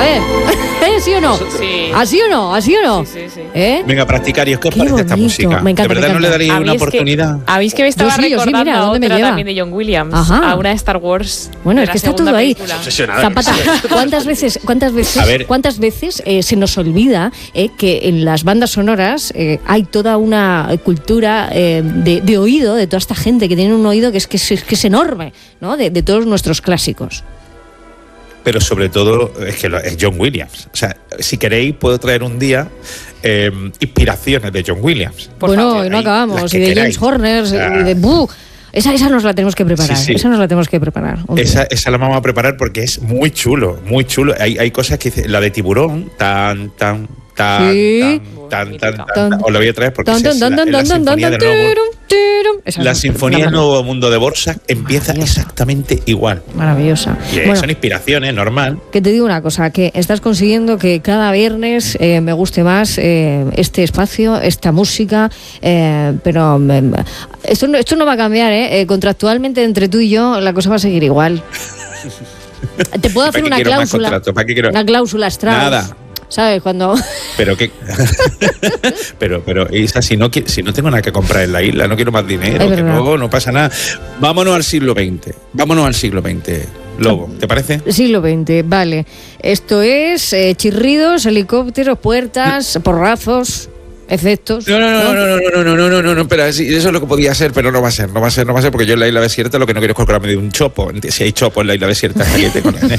A ver, ¿sí o no? Sí. ¿Así o no? ¿Así o no? Sí. Venga, practicarios, ¿qué os Qué parece esta bonito. música? Me encanta, ¿De verdad me no le encanta. daría una oportunidad? ¿Habéis que me estaba Yo sí, recordando mira, a ¿dónde me otra lleva? también de John Williams? Ajá. A una de Star Wars. Bueno, de es la que está segunda todo ahí. película. Obsesionada. Zapata, A ver. ¿cuántas veces se nos olvida que en las bandas sonoras hay toda una cultura de oído de toda esta gente que tiene un oído que es enorme, ¿no? De todos nuestros clásicos. Pero sobre todo es que es John Williams. O sea, si queréis puedo traer un día inspiraciones de John Williams. Bueno, y no acabamos. Y de James Horner, y de esa nos la tenemos que preparar. Sí. Esa nos la tenemos que preparar. Esa la vamos a preparar porque es muy chulo, muy chulo. Hay cosas que dice, la de tiburón, tan. Sí. Os la voy a traer porque es la sinfonía del nuevo. La sinfonía del Nuevo Mundo de Borsak empieza exactamente igual. Maravillosa. Y son inspiraciones, normal. Que te digo una cosa, que estás consiguiendo que cada viernes me guste más este espacio, esta música, pero esto no va a cambiar, contractualmente entre tú y yo la cosa va a seguir igual. Te puedo hacer una cláusula, una cláusula Strauss. Nada. ¿Sabes? Cuando... Pero que pero Isa, si no tengo nada que comprar en la isla, no quiero más dinero, que no pasa nada. Vámonos al siglo XX, Lobo, ¿te parece? Siglo XX, vale. Esto es chirridos, helicópteros, puertas, porrazos, efectos. No, espera, eso es lo que podía ser, pero no va a ser, porque yo en la isla desierta lo que no quiero es colgarme de un chopo. Si hay chopo en la isla desierta, caliente con él.